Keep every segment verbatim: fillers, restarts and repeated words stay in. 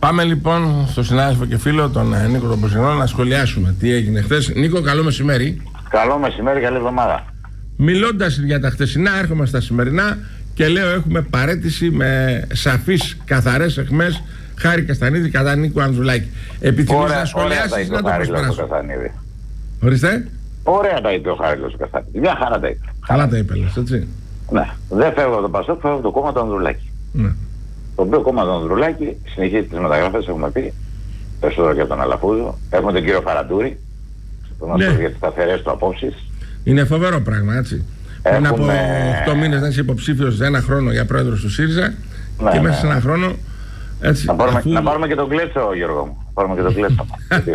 Πάμε λοιπόν στο συνάδελφο και φίλο, τον Νίκο τον Ποσινό, να σχολιάσουμε τι έγινε χθες. Νίκο, καλό μεσημέρι. Καλό μεσημέρι, καλή εβδομάδα. Μιλώντας για τα χθεσινά, έρχομαι στα σημερινά και λέω: έχουμε παρέτηση με σαφείς, καθαρές αιχμές Χάρη Καστανίδη κατά Νίκου Ανδρουλάκη. Επιθυμείς να σχολιάσεις, να το προσπεράσω? Ορίστε. Ωραία τα είπε ο Χάρης ο Καστανίδη. Μια χαρά τα είπε. Καλά τα είπε, λες, έτσι. Ναι. Δεν φεύγω από το Πασόκ, φεύγω από το κόμμα του Ανδρουλάκη. Ναι. Το οποίο κόμμα του Ανδρουλάκη συνεχίζει τις μεταγραφές, έχουμε πει. Περισσότερο για τον Αλαφούζο. Έχουμε τον κύριο Φαραντούρη, τον ναι. για τις σταθερές του απόψεις. Είναι φοβερό πράγμα, έτσι. Έχουμε... Πριν από οκτώ μήνες να είσαι υποψήφιος ένα χρόνο για πρόεδρος του ΣΥΡΙΖΑ, ναι, και μέσα σε ένα χρόνο. Έτσι, να, πάρουμε, αφού... να πάρουμε και τον Κλέτσο, Γιώργο μου. Να πάρουμε και τον Κλέτσο.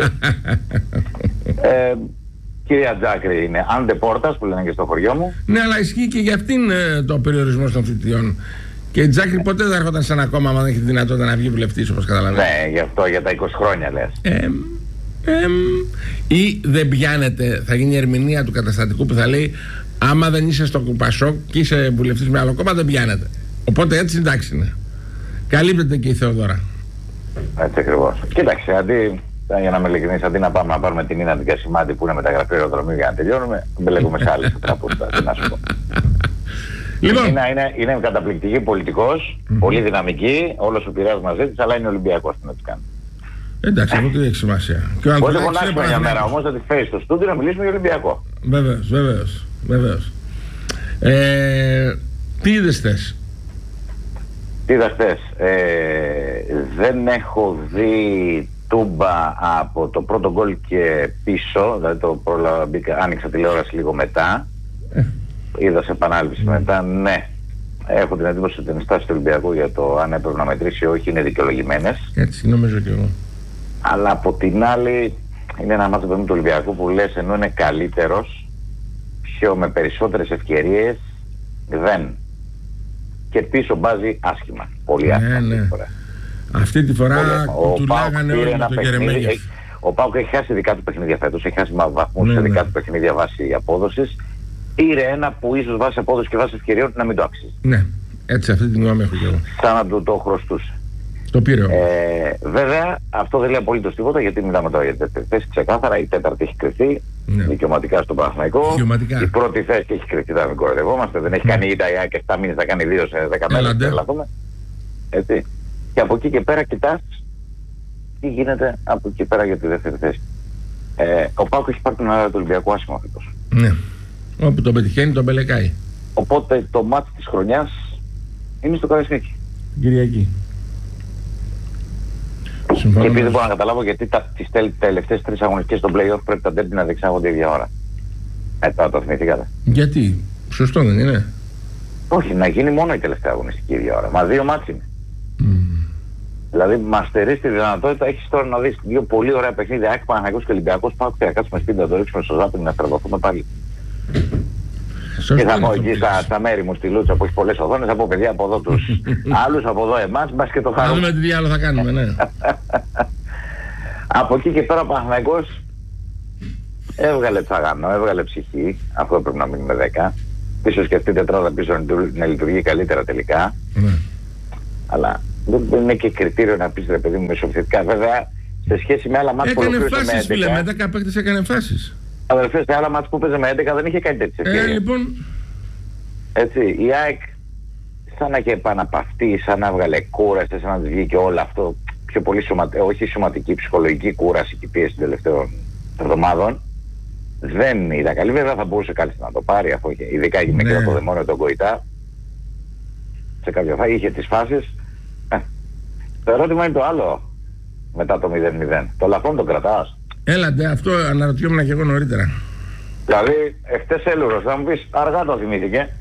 ε, κυρία Τζάκρη είναι αντεπόρτας που λένε και στο χωριό μου. Ναι, αλλά ισχύει και για αυτήν ε, το περιορισμό των θητιών. Και η Τζάκρη ποτέ δεν έρχονταν σε ένα κόμμα αν δεν έχει τη δυνατότητα να βγει βουλευτής, όπως καταλαβαίνετε. Ναι, γι' αυτό για τα είκοσι χρόνια λες. Ε, ε, ή δεν πιάνεται, θα γίνει η ερμηνεία του καταστατικού που θα λέει: άμα δεν είσαι στο Πασόκ και είσαι βουλευτής με άλλο κόμμα, δεν πιάνεται. Οπότε έτσι εντάξει είναι. Καλύπτεται και η Θεοδώρα. Έτσι ακριβώς. Κοίταξε, αντί, για να είμαι ειλικρινής, αντί να πάμε να πάρουμε την Ίνα την Κασιμάντη που είναι μεταγραφή αεροδρομίου για να τελειώνουμε, μπελεγούμε σε άλλες τραπούζα. Τι να σου πω. Λοιπόν. Είναι, είναι, είναι καταπληκτική πολιτικός, mm-hmm. πολύ δυναμική, όλος ο Πειραιάς μαζί της, αλλά είναι Ολυμπιακός την έτσι κάνει. Εντάξει, αυτό τι έχει σημασία. Μπορείτε να φωνάξουμε μια μέρα όμως να τη φέρει στο στούντιο να μιλήσουμε για Ολυμπιακό. Βεβαίως, βεβαίως, βεβαίως. Ε, τι είδες χθες? Τι είδα χθες? Ε, δεν έχω δει τούμπα από το πρώτο γκολ και πίσω, δηλαδή το πρόλαβα, άνοιξα τηλεόραση λίγο μετά. Ε. Είδα σε επανάληψη mm. μετά, ναι. Έχω την εντύπωση ότι οι στάσεις του Ολυμπιακού για το αν έπρεπε να μετρήσει ή όχι είναι δικαιολογημένες. Έτσι νομίζω και εγώ. Αλλά από την άλλη είναι ένα μάτσο του Ολυμπιακού που λες ενώ είναι καλύτερος, πιο με περισσότερες ευκαιρίες δεν. Και πίσω μπάζει άσχημα. Πολύ άσχημα. Ναι, ναι. Αυτή τη φορά του λέγανε όλοι με τον Γερεμέγεφ. Ο Πάουκ έχει χάσει δικά του παιχνίδια φέτος, έχει χάσει βαθμούς ναι, σε δικά ναι. του παιχνίδια βάση απόδοσης. Πήρε ένα που ίσως βάσει απόδοση και βάσει ευκαιριών να μην το άξιζε. Ναι, έτσι αυτή την γνώμη έχω και εγώ. Σαν να του το χρωστούσε. Το πήρε όμως. Ε, βέβαια αυτό δεν λέει απολύτως τίποτα, γιατί μιλάμε τώρα για την τέταρτη θέση. Ξεκάθαρα η τέταρτη έχει κρυφθεί ναι. δικαιωματικά στον Παναθηναϊκό. Η πρώτη θέση έχει κρυφθεί, θα μην κοροϊδευόμαστε. Δεν έχει ναι. κάνει ήττα και επτά μήνες, θα κάνει δύο σε δέκα μέρες. Έτσι. Και από εκεί και πέρα κοιτάς τι γίνεται από εκεί και πέρα για τη δεύτερη θέση. Ε, ο Πάουκ έχει πάρει τον αέρα του Ολυμπιακού άσχημα φέτος. Ναι. Όπου τον πετυχαίνει τον πελεκάει. Οπότε το μάτι της χρονιάς είναι στο Καραϊσκάκι. Κυριακή. Και επίσης δεν μπορώ να καταλάβω γιατί τα, τις τελευταίες τρεις αγωνιστικές στο play-off πρέπει τα ντέρμπι να διεξάγονται ίδια ώρα. Ε, τώρα το θυμηθήκατε. Γιατί, σωστό δεν είναι? Όχι, να γίνει μόνο η τελευταία αγωνιστική ίδια ώρα. Μα δύο μάτς είναι. Mm. Δηλαδή μας στερείς τη δυνατότητα, έχεις τώρα να δεις δύο πολύ ωραία παιχνίδια, ΑΕΚ Παναθηναϊκός και Ολυμπιακός, πάω και να κάτσουμε σπίτι να το ρίξουμε στο ζάπινγκ να στραβωθούμε πάλι. Και θα πω εκεί στα, στα μέρη μου στη Λούτσα που έχει πολλές οδόνες, θα πω παιδιά από εδώ τους άλλους, από εδώ εμάς, μπας και το χαρούμε. Να δούμε τι άλλο θα κάνουμε, ναι. Από εκεί και πέρα ο Παναθηναϊκός έβγαλε τσαγανό, έβγαλε ψυχή, αφού έπρεπε να μείνει με δέκα. Πίσω και αυτή η τετράδα πίσω να λειτουργεί καλύτερα τελικά. Ναι. Αλλά δεν είναι και κριτήριο να πεις ρε παιδί μου μεσοεπιθετικά. Βέβαια σε σχέση με άλλα μάτς που έκανε φάσεις φίλε, με δέκα παίκτες έκανε φάσεις. Αδερφές, σε άλλα μάτς που παίζε με έντεκα δεν είχε κάνει τέτοιες ευκαιρίες. Ε, λοιπόν. Έτσι, η ΑΕΚ σαν να είχε επαναπαυτεί, σαν να έβγαλε κούραση, σαν να της βγήκε όλο αυτό, πιο πολύ σωματική, όχι σωματική, ψυχολογική κούραση και πίεση των τελευταίων εβδομάδων. Δεν ήταν καλή, βέβαια θα μπορούσε κάτι να το πάρει, αφού είχε, ειδικά είχε ναι. το δαιμόνιο τον Κοϊτά. Σε κάποια φάση είχε τις φάσεις. Ε, το ερώτημα είναι το άλλο, μετά το μηδέν μηδέν. Το Λαφόν τον κρατάς? Έλατε, αυτό αναρωτιόμουν και εγώ νωρίτερα. Δηλαδή, εχθές έλουρος, θα μου πεις, αργά το θυμήθηκε.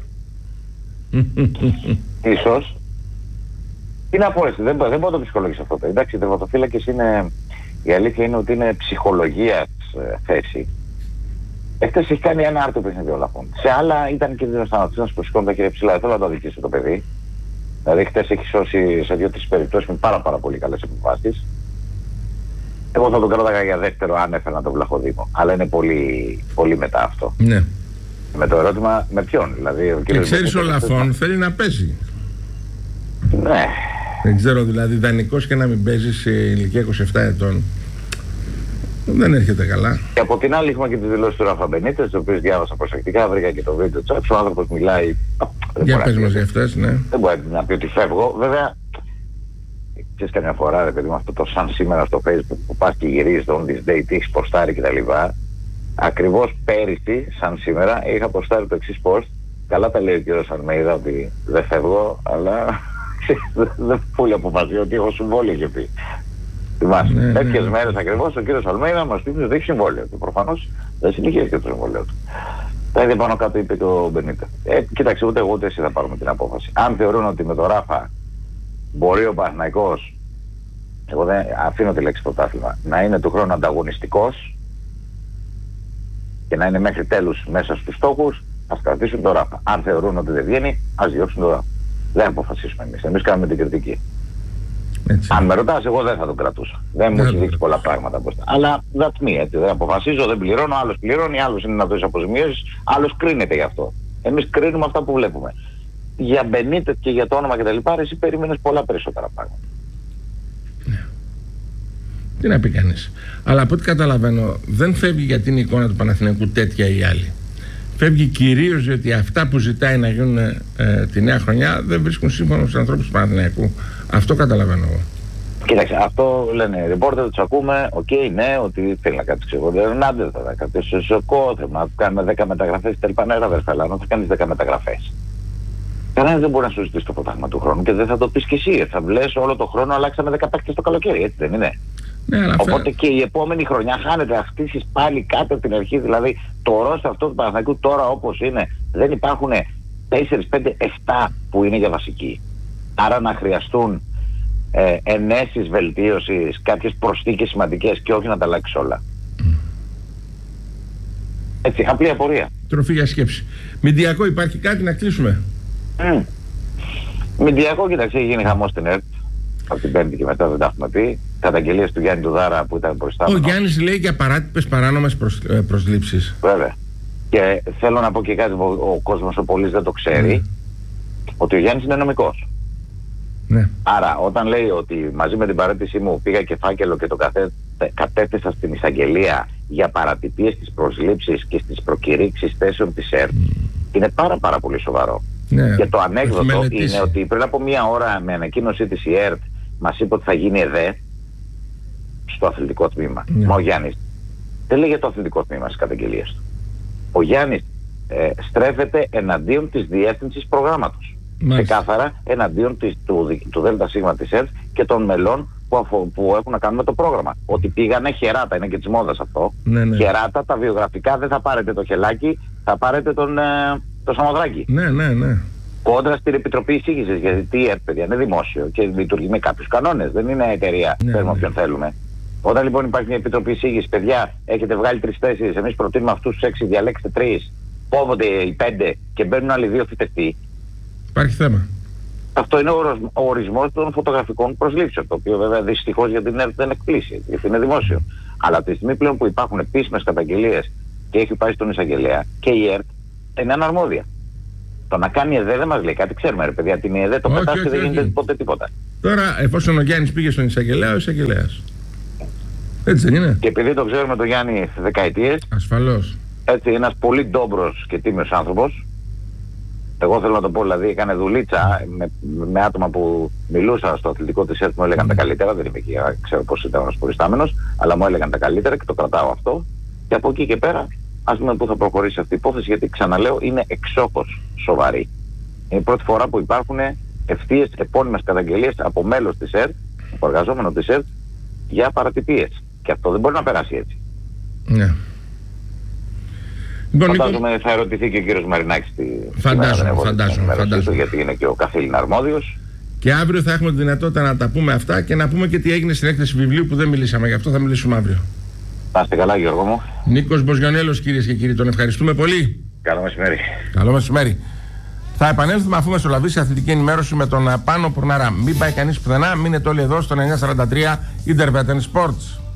Ίσως. Τι να πω έτσι, δεν, δεν μπορώ να το ψυχολογήσω αυτό. Εντάξει, οι τερματοφύλακες είναι, η αλήθεια είναι ότι είναι ψυχολογίας ε, θέση. Εχθές έχει κάνει ένα άρτο παιχνίδι ο Λαφόν. Σε άλλα ήταν και δυνατότητες που σηκώνουν τα κύριε ψηλά, θέλω να το αδικήσω το παιδί. Δηλαδή, χτες έχει σώσει σε δύο-τρεις περιπτώσεις με πάρα πάρα πολύ καλές επιβάσεις. Εγώ θα τον κράταγα για δεύτερο αν έφερνα τον Βλαχοδήμο. Αλλά είναι πολύ, πολύ μετά αυτό. Ναι. Με το ερώτημα με ποιον, δηλαδή. Ο και ξέρεις ο Λαφόν θέλει να παίζει. Ναι. Δεν ξέρω, δηλαδή δανεικός και να μην παίζει σε ηλικία είκοσι επτά ετών. Δεν έρχεται καλά. Και από την άλλη έχουμε και τις δηλώσεις του Ράφα Μπενίτες, τις οποίες διάβασα προσεκτικά, βρήκα και το βίντεο του. Ο άνθρωπος μιλάει. Για πες μας για αυτές, ναι. Δεν μπορεί να πει ότι φεύγω. Βέβαια, ξέρεις καμιά φορά, ρε παιδί μου, αυτό το σαν σήμερα στο Facebook που πας και γυρίζεις το on this day, τι έχεις ποστάρει κτλ. Ακριβώς πέρυσι, σαν σήμερα, είχα ποστάρει το εξής post. Καλά τα λέει ο κύριος Αλμέιδα ότι δεν φεύγω, αλλά δεν πολύ αποφασίζω ότι έχω συμβόλαιο είχε πει. Θυμάσαι, ναι, τέτοιες ναι. μέρες ακριβώς ο κύριος Αλμέιδα μας πει ότι έχει συμβόλαιο και προφανώς δεν συνεχίζει και το συμβόλαιο του. Τα ίδια πάνω κάτω είπε και ο Μπενίτε. Ε, κοίταξε, ούτε εγώ ούτε εσύ θα πάρουμε την απόφαση. Αν θεωρούν ότι με το Ράφα μπορεί ο Παναθηναϊκός, εγώ δεν αφήνω τη λέξη πρωτάθλημα, να είναι του χρόνου ανταγωνιστικός και να είναι μέχρι τέλους μέσα στους στόχους, ας κρατήσουν το Ράφα. Αν θεωρούν ότι δεν βγαίνει, ας διώξουν το Ράφα. Δεν αποφασίσουμε εμείς. Εμείς κάνουμε την κριτική. Έτσι. Αν με ρωτάς, εγώ δεν θα τον κρατούσα. Δεν μου έχει δείξει πολλά πράγματα μπροστά. Αλλά that's me, έτσι. Δεν αποφασίζω, δεν πληρώνω, άλλος πληρώνει, άλλος είναι να δώσει αποζημιώσεις, άλλος κρίνεται γι' αυτό. Εμείς κρίνουμε αυτά που βλέπουμε. Για Μπενίτες και για το όνομα κτλ. Εσύ περίμενες πολλά περισσότερα πράγματα. Ναι. Τι να πει κανείς. Αλλά από ό,τι καταλαβαίνω, δεν φεύγει για την εικόνα του Παναθηναϊκού τέτοια ή άλλη. Φεύγει κυρίως γιατί αυτά που ζητάει να γίνουν ε, τη νέα χρονιά δεν βρίσκουν σύμφωνο στους ανθρώπους του Παναθηναϊκού. Αυτό καταλαβαίνω εγώ. Κοίταξε, αυτό λένε οι ρεπόρτερ, τους ακούμε. Οκ, okay, ναι, ότι θέλει να κάτσει ξεχωριστά. Ρονάντε θα κάτσει στο Σοκό, θέλει να κάνουμε δέκα μεταγραφές. Τελικά ναι, ρε αδερφέ, θα κάνεις δέκα μεταγραφές. Κανένας δεν μπορεί να σου ζητήσει το πρωτάθλημα του χρόνου και δεν θα το πεις κι εσύ. Θα βλέπει όλο το χρόνο αλλάξαμε δέκα παίκτες το καλοκαίρι, έτσι δεν είναι? Ναι, οπότε και η επόμενη χρονιά χάνεται, θα χτίσεις πάλι κάτω από την αρχή. Δηλαδή το ρόστερ αυτό του Παναθηναϊκού τώρα όπως είναι, δεν υπάρχουν τέσσερα, πέντε, επτά που είναι για βασική. Άρα να χρειαστούν ε, ενέσεις βελτίωσης, κάποιες προσθήκες σημαντικές και όχι να τα αλλάξεις όλα. Mm. Έτσι, απλή απορία. Τροφή για σκέψη. Μηντιακό υπάρχει κάτι να κλείσουμε? Mm. Μηντιακό, κοίταξε, γίνει χαμός στην ΕΡΤ. Από την Πέμπτη και μετά δεν τα έχουμε πει. Καταγγελίες του Γιάννη Τουδάρα που ήταν μπροστά. Ο Γιάννης λέει για παράτυπες παράνομες προσ, ε, προσλήψεις. Βέβαια. Και θέλω να πω και κάτι που ο, ο κόσμος ο πολύς δεν το ξέρει. Mm. Ότι ο Γιάννης είναι νομικός. Ναι. Άρα όταν λέει ότι μαζί με την παρέτησή μου πήγα και φάκελο και το καθέ, κατέθεσα στην εισαγγελία για παρατυπίες στις προσλήψεις και στις προκηρύξεις θέσεων της ΕΡΤ, mm. είναι πάρα πάρα πολύ σοβαρό. Ναι. Και το ανέκδοτο είναι ότι πριν από μία ώρα με ανακοίνωσή της η ΕΡΤ μας είπε ότι θα γίνει ΕΔΕ στο αθλητικό τμήμα. Ναι. Μα ο Γιάννης δεν λέγεται το αθλητικό τμήμα στις καταγγελίες του. Ο Γιάννης ε, στρέφεται εναντίον της διεύθυνσης προγράμματος. Ξεκάθαρα εναντίον της, του, του ΔΣ της ΕΡΤ και των μελών που, αφο, που έχουν να κάνουν με το πρόγραμμα. Ότι πήγανε χεράτα, είναι και της μόδας αυτό. Ναι, ναι. Χεράτα, τα βιογραφικά, δεν θα πάρετε το χελάκι, θα πάρετε τον, ε, το Σαμοδράκη. Ναι, ναι, ναι. Κόντρα στην Επιτροπή Εισήγησης, γιατί τι ΕΡΤ, παιδιά, είναι δημόσιο και λειτουργεί με κάποιους κανόνες, δεν είναι εταιρεία, ναι, θέλουμε ναι. όποιον θέλουμε. Όταν λοιπόν υπάρχει μια Επιτροπή Εισήγησης, παιδιά, έχετε βγάλει τρεις θέσεις, εμείς προτείνουμε αυτούς τους έξι, διαλέξτε τρεις, κόβονται οι πέντε και μπαίνουν άλλοι δύο φοιτευτοί. Υπάρχει θέμα. Αυτό είναι ο ορισμός των φωτογραφικών προσλήψεων, το οποίο βέβαια δυστυχώς για την ΕΡΤ δεν εκπλήσει, γιατί είναι δημόσιο. Αλλά από τη στιγμή πλέον που υπάρχουν επίσημες καταγγελίες και έχει πάει στον εισαγγελέα και η ΕΡΤ είναι αναρμόδια. Το να κάνει ΕΔΕ δεν μας λέει κάτι, ξέρουμε ρε παιδιά, την ΕΔΕ το πετάς και δεν γίνεται ποτέ τίποτα. Τώρα, εφόσον ο Γιάννης πήγε στον εισαγγελέα, ο εισαγγελέας. Έτσι δεν είναι? Και επειδή το ξέρουμε τον Γιάννη δεκαετίες. Ασφαλώς. Έτσι, ένας πολύ ντόμπρος και τίμιος άνθρωπος. Εγώ θέλω να το πω, δηλαδή, έκανε δουλίτσα με, με άτομα που μιλούσαν στο αθλητικό της ΕΡΤ, μου έλεγαν mm. τα καλύτερα. Δεν είμαι εκεί, ξέρω πώς ήταν ένας προϊστάμενος, αλλά μου έλεγαν τα καλύτερα και το κρατάω αυτό. Και από εκεί και πέρα, ας δούμε πού θα προχωρήσει αυτή η υπόθεση, γιατί ξαναλέω, είναι εξόχως σοβαρή. Είναι η πρώτη φορά που υπάρχουν ευθείες επώνυμες καταγγελίες από μέλος της ΕΡΤ, από εργαζόμενο της ΕΡΤ, για παρατυπίες. Και αυτό δεν μπορεί να περάσει έτσι. Ναι. Φαντάζομαι Νίκο... θα ερωτηθεί και ο κύριος Μαρινάκης στη... Φαντάζομαι, φαντάζομαι, φαντάζομαι. Γιατί είναι και ο καθήλυνα αρμόδιος. Και αύριο θα έχουμε τη δυνατότητα να τα πούμε αυτά και να πούμε και τι έγινε στην έκθεση βιβλίου που δεν μιλήσαμε. Γι' αυτό θα μιλήσουμε αύριο. Να είστε καλά, Γιώργο μου. Νίκος Μποζιονέλος, κυρίες και κύριοι, τον ευχαριστούμε πολύ. Καλό μεσημέρι. Καλό μεσημέρι. Θα επανέλθουμε αφού μεσολαβήσει αθλητική ενημέρωση με τον Πάνο Πουρναρά. Μην πάει κανείς πουθενά, μείνετε όλοι εδώ στο εννιακόσια σαράντα τρία Intervetten Sports.